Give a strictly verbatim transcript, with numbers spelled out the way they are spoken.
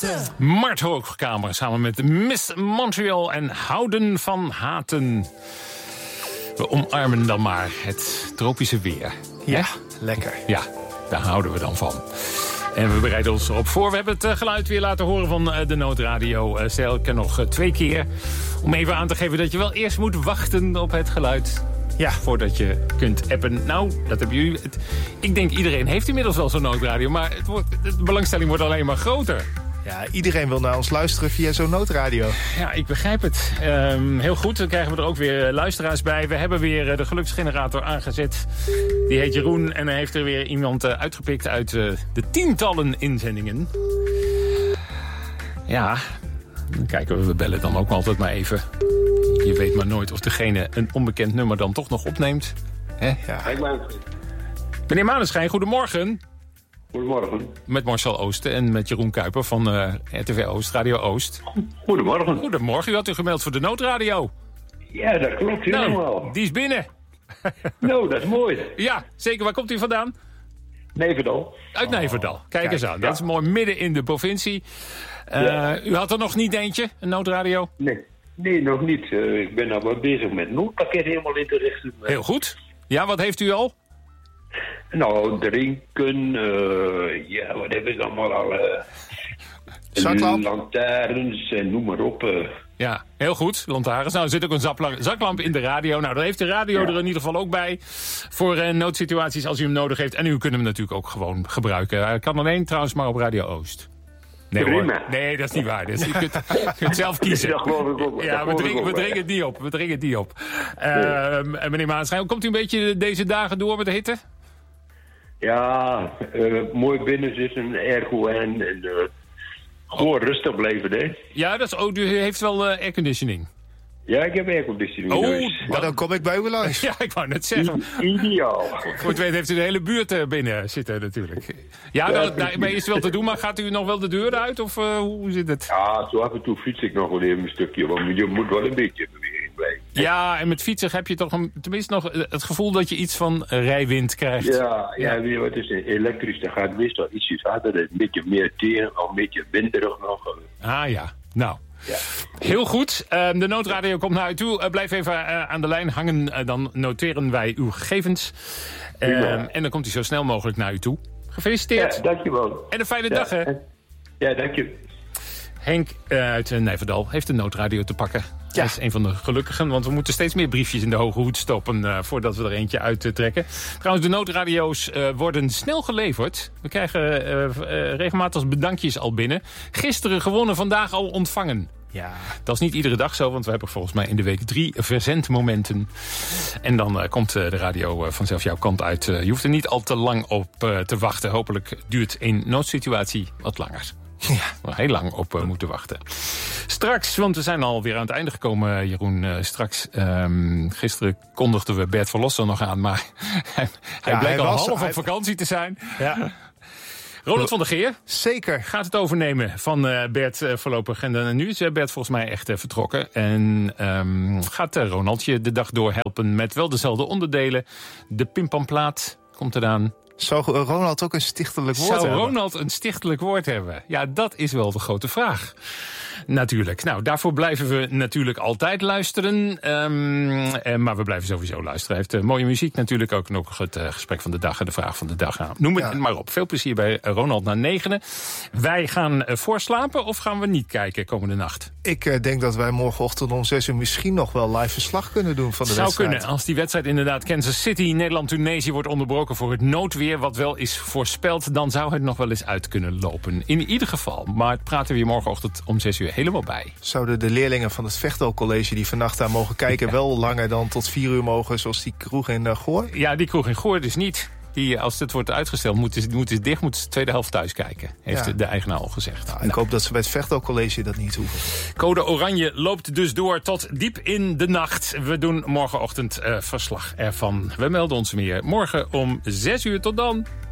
Haten. Mart Hoogkamer samen met Miss Montreal en Houden van Haten. We omarmen dan maar het tropische weer. Ja, Hè? lekker. Ja, daar houden we dan van. En we bereiden ons erop voor. We hebben het geluid weer laten horen van de Noodradio. Stelke nog twee keer. Om even aan te geven dat je wel eerst moet wachten op het geluid. Ja. Voordat je kunt appen. Nou, dat hebben jullie. Het, ik denk iedereen heeft inmiddels wel zo'n Noodradio. Maar het wordt, de belangstelling wordt alleen maar groter. Ja, iedereen wil naar ons luisteren via zo'n noodradio. Ja, ik begrijp het. Um, heel goed, dan krijgen we er ook weer luisteraars bij. We hebben weer de geluksgenerator aangezet. Die heet Jeroen en hij heeft er weer iemand uh, uitgepikt uit uh, de tientallen inzendingen. Ja, dan kijken we, we bellen dan ook altijd maar even. Je weet maar nooit of degene een onbekend nummer dan toch nog opneemt. Hè? Ja. Meneer Maneschijn, goedemorgen. Goedemorgen. Met Marcel Oosten en met Jeroen Kuiper van uh, R T V Oost, Radio Oost. Goedemorgen. Goedemorgen, u had u gemeld voor de noodradio. Ja, dat klopt helemaal. Nou, die is binnen. Nou, dat is mooi. Ja, zeker. Waar komt u vandaan? Neverdal. Uit oh, Neverdal. Kijk, kijk eens aan. Ja. Dat is mooi midden in de provincie. Uh, ja. U had er nog niet eentje, een noodradio? Nee, nee nog niet. Uh, ik ben nou wel bezig met noodpakket helemaal in te richten. Heel goed. Ja, wat heeft u al? Nou, drinken, uh, ja, wat heb ik allemaal al? Uh, lantaarns en noem maar op. Uh. Ja, heel goed, lantaarns. Nou, er zit ook een zapla- zaklamp in de radio. Nou, daar heeft de radio ja. er in ieder geval ook bij. Voor uh, noodsituaties als u hem nodig heeft. En u kunt hem natuurlijk ook gewoon gebruiken. Hij kan alleen trouwens maar op Radio Oost. Nee, hoor. Nee, dat is niet waar. Dus je, kunt, je kunt zelf kiezen. Dat geloof ik ook. Ja, we dringen, we dringen het niet op. We dringen het niet op. Uh, nee. Meneer Maanschijn, komt u een beetje deze dagen door met de hitte? Ja, uh, mooi binnen zitten, airco en, en uh, gewoon oh. rustig blijven, hè. Ja, dat is, oh, u heeft wel uh, airconditioning. Ja, ik heb airconditioning. Oh, dus. Maar dan kom ik bij u langs. Ja, ik wou net zeggen. I- ideaal. Voor het weet heeft u de hele buurt uh, binnen zitten natuurlijk. Ja, ja dat, nou, is wel te doen, maar gaat u nog wel de deur uit of uh, hoe zit het? Ja, zo af en toe fiets ik nog wel even een stukje, want je moet wel een beetje beweging blijven. Ja, en met fietsen heb je toch een, tenminste nog het gevoel dat je iets van rijwind krijgt. Ja, ja, ja. Weet je wat is elektrisch, dan gaat meestal ietsjes harder, een beetje meer tegen, al een beetje winderig nog. Ah ja, nou. Ja. Heel goed. Uh, de noodradio komt naar u toe. Uh, blijf even uh, aan de lijn hangen. Uh, dan noteren wij uw gegevens. Uh, ja. En dan komt hij zo snel mogelijk naar u toe. Gefeliciteerd. Ja, dankjewel. En een fijne ja. dag, hè? Ja, dank je. Henk uh, uit Nijverdal heeft de noodradio te pakken. Ja. Hij is een van de gelukkigen, want we moeten steeds meer briefjes in de hoge hoed stoppen uh, voordat we er eentje uittrekken. Trouwens, de noodradio's uh, worden snel geleverd. We krijgen uh, uh, regelmatig bedankjes al binnen. Gisteren gewonnen, vandaag al ontvangen. Ja, dat is niet iedere dag zo, want we hebben volgens mij in de week drie verzendmomenten. En dan uh, komt uh, de radio uh, vanzelf jouw kant uit. Uh, je hoeft er niet al te lang op uh, te wachten. Hopelijk duurt een noodsituatie wat langer. Ja, we heel lang op uh, moeten wachten. Straks, want we zijn alweer aan het einde gekomen, Jeroen. Uh, straks, um, gisteren kondigden we Bert Verlosser nog aan, maar hij, hij ja, bleek hij al was, half hij... op vakantie te zijn. Ja. Ronald van der Geer. Zeker. Gaat het overnemen van uh, Bert uh, voorlopig. En uh, nu is uh, Bert volgens mij echt uh, vertrokken. En um, gaat uh, Ronald je de dag door helpen met wel dezelfde onderdelen. De pimpamplaat komt eraan. Zou Ronald ook een stichtelijk woord Zou hebben? Zou Ronald een stichtelijk woord hebben? Ja, dat is wel de grote vraag. Natuurlijk. Nou, daarvoor blijven we natuurlijk altijd luisteren. Um, eh, maar we blijven sowieso luisteren. Hij heeft uh, mooie muziek natuurlijk ook. En ook het uh, gesprek van de dag en de vraag van de dag. Nou, noem het ja. maar op. Veel plezier bij Ronald na negenen. Wij gaan uh, voorslapen of gaan we niet kijken komende nacht? Ik uh, denk dat wij morgenochtend om zes uur misschien nog wel live verslag kunnen doen van de Zou wedstrijd. kunnen. Als die wedstrijd inderdaad Kansas City, Nederland-Tunesië wordt onderbroken voor het noodweer, wat wel is voorspeld, dan zou het nog wel eens uit kunnen lopen. In ieder geval. Maar praten we hier morgenochtend om zes uur helemaal bij. Zouden de leerlingen van het Vechtdal College die vannacht aan mogen kijken ja. wel langer dan tot vier uur mogen, zoals die kroeg in uh, Goor? Ja, die kroeg in Goor dus niet. Die, als het wordt uitgesteld, moeten ze, moeten ze dicht, moeten ze de tweede helft thuis kijken. Heeft ja. de eigenaar al gezegd. Nou, ik nou. hoop dat ze bij het Vechtdal College dat niet hoeven. Code Oranje loopt dus door tot diep in de nacht. We doen morgenochtend uh, verslag ervan. We melden ons meer morgen om zes uur. Tot dan.